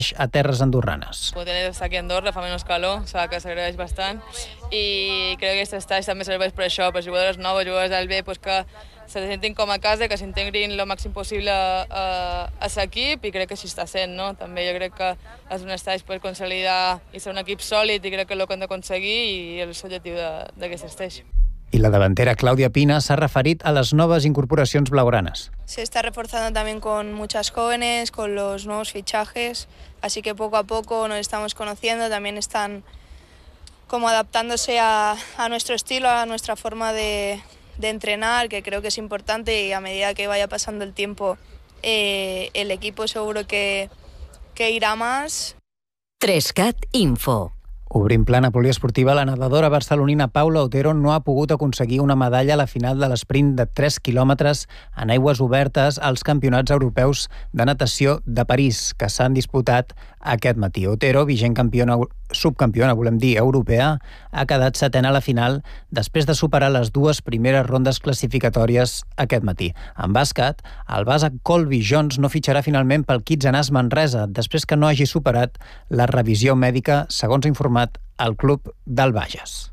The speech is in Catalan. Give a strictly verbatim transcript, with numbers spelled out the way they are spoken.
a terres andorranes. Poder estar aquí a Andorra fa menys calor, sabe que s'agraeix bastant i crec que aquest estat també serveix per això, per jugadors nous, jugadors del B, pues que se sentin com a casa, que s'integrin el màxim possible a, a l'equip i crec que així està sent, no? També jo crec que és un estat per consolidar i ser un equip sòlid i crec que és el que hem d'aconseguir i és l'objectiu d'aquest estat. I la davantera Claudia Pina s'ha referit a les noves incorporacions blaugranes. Se está reforzando también con muchas jóvenes, con los nuevos fichajes, así que poco a poco nos estamos conociendo, también están como adaptándose a, a nuestro estilo, a nuestra forma de, de entrenar, que creo que es importante y a medida que vaya pasando el tiempo eh, el equipo seguro que, que irá más. tres cat Info. Obrint plana poliesportiva, la nedadora barcelonina Paula Otero no ha pogut aconseguir una medalla a la final de l'esprint de tres quilòmetres en aigües obertes als Campionats Europeus de Natació de París, que s'han disputat aquest matí. Otero, vigent campiona, subcampiona, volem dir, europea, ha quedat setena a la final després de superar les dues primeres rondes classificatòries aquest matí. En bàsquet, el base Colby Jones no fitxarà finalment pel Kitsanàs Manresa, després que no hagi superat la revisió mèdica, segons ha informat el club del Bages.